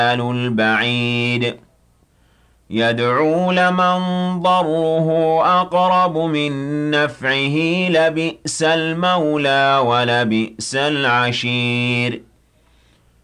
البعيد يدعو لمن ضره أقرب من نفعه لبئس المولى ولبئس العشير